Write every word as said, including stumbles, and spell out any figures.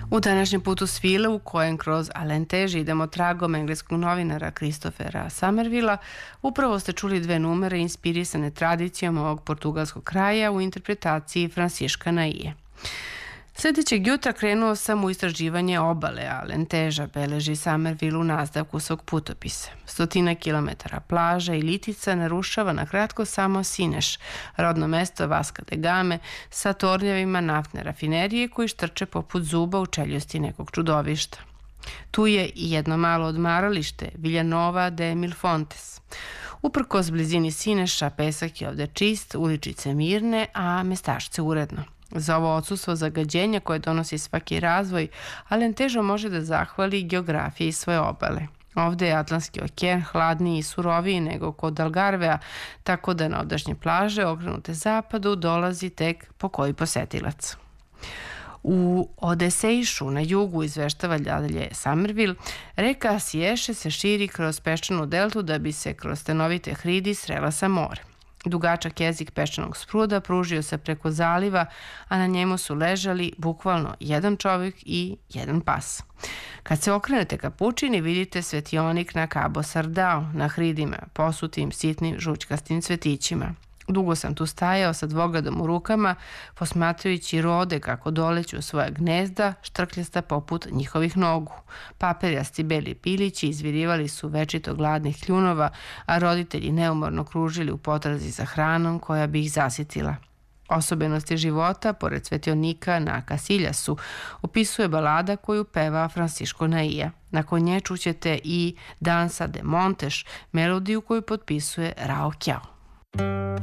U današnjem putu svile u kojem kroz Alentež idemo tragom engleskog novinara Christophera Somervilla, upravo ste čuli dve numere inspirisane tradicijom ovog portugalskog kraja u interpretaciji Fransiška Naije. Sljedećeg jutra krenuo sam u istraživanje obale Alenteža, beleži Somerville u nastavku svog putopisa. Stotina kilometara plaža i litica narušava na kratko samo Sineš, rodno mesto Vasca de Game, sa tornjevima naftne rafinerije koji štrče poput zuba u čeljusti nekog čudovišta. Tu je i jedno malo odmaralište, Villanova de Mil Fontes. Uprkos blizini Sineša, pesak je ovde čist, uličice mirne, a mestašce uredno. Za ovo odsustvo zagađenja koje donosi svaki razvoj, Alentežo može da zahvali geografiji svoje obale. Ovde je Atlantski okean hladniji i suroviji nego kod Algarvea, tako da na ovdašnje plaže okrenute zapadu dolazi tek po koji posetilac. U Odesejšu na jugu, izveštava dalje Somerville, reka Sieše se širi kroz peščanu deltu da bi se kroz stanovite hridi srela sa morem. Dugačak jezik peščanog spruda pružio se preko zaliva, a na njemu su ležali bukvalno jedan čovjek i jedan pas. Kad se okrenete ka pučini, vidite svetionik na Cabo Sardao, na hridima, posutim sitnim žućkastim cvetićima. Dugo sam tu stajao sa dvogledom u rukama, posmatrajući rode kako doleću svoja gnezda, štrkljasta poput njihovih nogu. Paperjasti beli pilići izvirivali su večito gladnih kljunova, a roditelji neumorno kružili u potrazi za hranom koja bi ih zasitila. Osobenosti života, pored svetionika na Casilhasu, opisuje balada koju peva Fransiško Naija. Nakon nje čućete i Dansa de Montes, melodiju koju potpisuje Rao Kjao.